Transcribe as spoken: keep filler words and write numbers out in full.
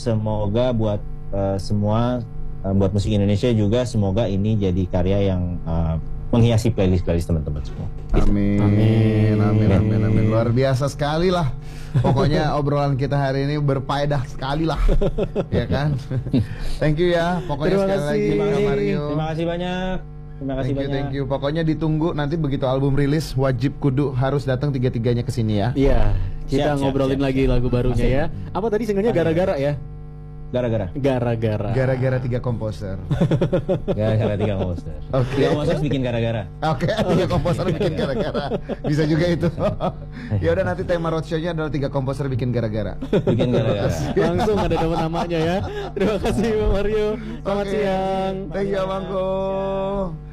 semoga buat uh, semua uh, buat musik Indonesia juga semoga ini jadi karya yang uh, menghiasi playlist-playlist teman-teman semua. Amin. Amin. Amin. Amin. Amin. Luar biasa sekali lah. Pokoknya obrolan kita hari ini berfaedah sekali lah. Ya kan? Thank you ya. Pokoknya Terima sekali kasih. lagi Kak Mario. Terima kasih banyak. Terima kasih Thank you, banyak. thank you. Pokoknya ditunggu nanti begitu album rilis wajib kudu harus datang tiga-tiganya ke sini ya. Iya, kita Siap, ngobrolin siap, lagi siap. lagu barunya ya. Apa tadi singlenya gara-gara ya? Gara-gara. Gara-gara. Gara-gara tiga komposer. Gara-gara tiga komposer. Oke. Tiga komposer bikin gara-gara. Oke, tiga komposer bikin gara-gara. Bisa juga itu. Ya udah nanti tema roadshow-nya adalah tiga komposer bikin gara-gara. Bikin gara-gara. Langsung ada dapat namanya ya. Terima kasih Bang Mario. Selamat Oke. siang. Thank you Bangko.